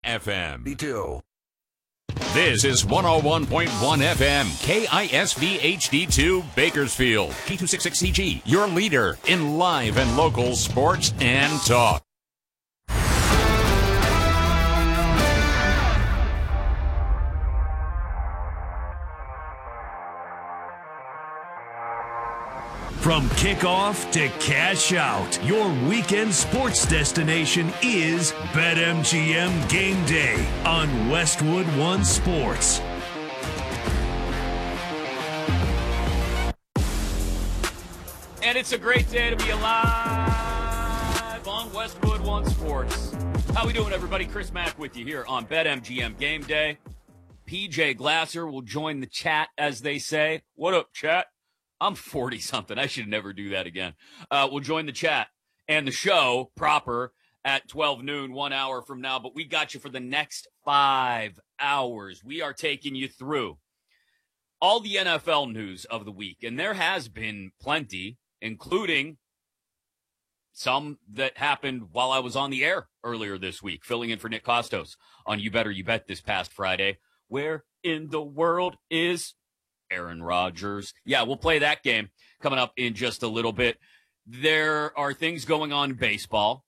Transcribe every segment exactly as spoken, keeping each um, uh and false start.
F M. B two. This is one oh one point one F M, K I S V H D two, Bakersfield, K two sixty-six C G, your leader in live and local sports and talk. From kickoff to cash out, your weekend sports destination is BetMGM Game Day on Westwood One Sports. And it's a great day to be alive on Westwood One Sports. How we doing, everybody? Chris Mack with you here on BetMGM Game Day. P J Glasser will join the chat, as they say. What up, chat? I'm forty-something. I should never do that again. Uh, we'll join the chat and the show proper at twelve noon, one hour from now. But we got you for the next five hours. We are taking you through all the N F L news of the week. And there has been plenty, including some that happened while I was on the air earlier this week, filling in for Nick Costos on You Better You Bet this past Friday. Where in the world is Aaron Rodgers? Yeah, we'll play that game coming up in just a little bit. There are things going on in baseball.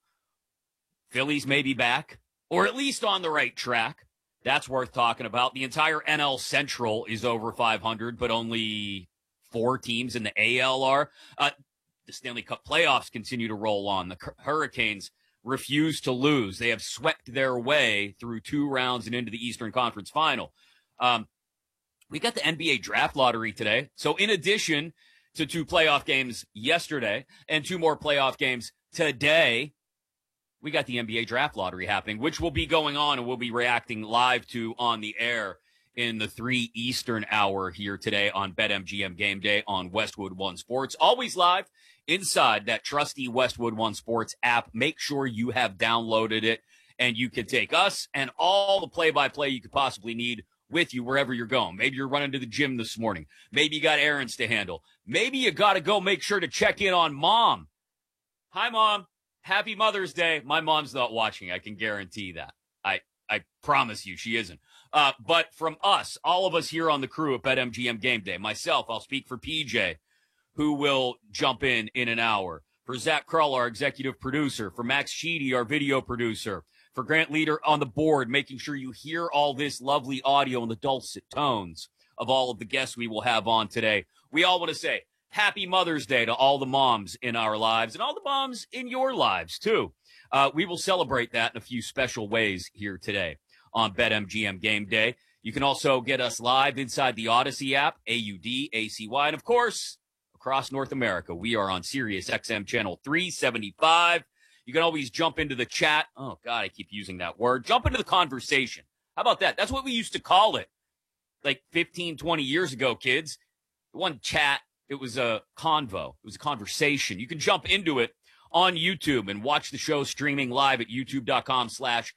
Phillies may be back, or at least on the right track. That's worth talking about. The entire N L Central is over five hundred, but only four teams in the A L are. Uh, the Stanley Cup playoffs continue to roll on. The Hurricanes refuse to lose. They have swept their way through two rounds and into the Eastern Conference Final. Um, We got the N B A draft lottery today. So in addition to two playoff games yesterday and two more playoff games today, we got the N B A draft lottery happening, which will be going on and we'll be reacting live to on the air in the three Eastern hour here today on BetMGM Game Day on Westwood One Sports. Always live inside that trusty Westwood One Sports app. Make sure you have downloaded it and you can take us and all the play-by-play you could possibly need with you wherever you're going. Maybe you're running to the gym this morning. Maybe you got errands to handle. Maybe you got to go make sure to check in on mom. Hi, Mom. Happy Mother's Day. My mom's not watching. I can guarantee that. I, I promise you she isn't. Uh, but from us, all of us here on the crew at BetMGM Game Day, myself, I'll speak for P J, who will jump in in an hour. For Zach Krull, our executive producer. For Max Sheedy, our video producer. For Grant Leader on the board, making sure you hear all this lovely audio and the dulcet tones of all of the guests we will have on today. We all want to say Happy Mother's Day to all the moms in our lives and all the moms in your lives, too. Uh, we will celebrate that in a few special ways here today on BetMGM Game Day. You can also get us live inside the Odyssey app, A U D A C Y. And, of course, across North America, we are on Sirius X M channel three seventy-five. You can always jump into the chat. Oh, God, I keep using that word. Jump into the conversation. How about that? That's what we used to call it like fifteen, twenty years ago, kids. It wasn't chat. It was a convo. It was a conversation. You can jump into it on YouTube and watch the show streaming live at youtube.com slash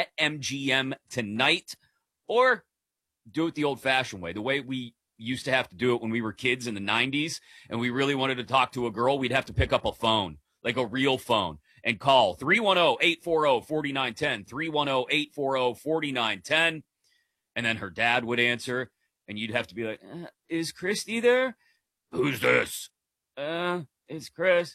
BetMGM tonight, or do it the old-fashioned way, the way we used to have to do it when we were kids in the nineties and we really wanted to talk to a girl. We'd have to pick up a phone, like a real phone, and call three one zero, eight four zero, four nine one zero, three one zero, eight four zero, four nine one zero. And then her dad would answer, and you'd have to be like, uh, is Christy there? Who's this? Uh, it's Chris.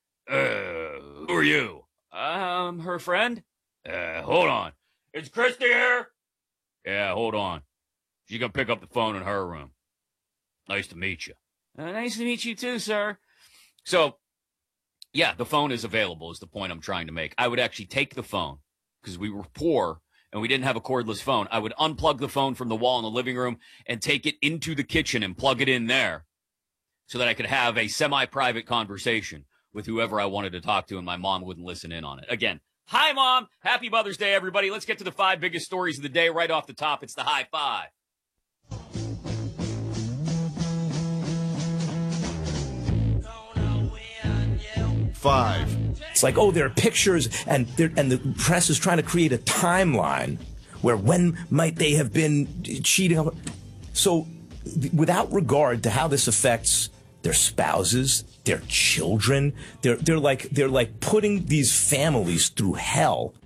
Uh, who are you? Um, her friend? Uh, hold on. Is Christy here? Yeah, hold on. She's going to pick up the phone in her room. Nice to meet you. Uh, nice to meet you too, sir. So, yeah, the phone is available is the point I'm trying to make. I would actually take the phone because we were poor and we didn't have a cordless phone. I would unplug the phone from the wall in the living room and take it into the kitchen and plug it in there so that I could have a semi-private conversation with whoever I wanted to talk to and my mom wouldn't listen in on it. Again, hi, Mom. Happy Mother's Day, everybody. Let's get to the five biggest stories of the day right off the top. It's the high five. Five. It's like, oh, there are pictures, and and the press is trying to create a timeline where when might they have been cheating. So without regard to how this affects their spouses, their children, they're they're like they're like putting these families through hell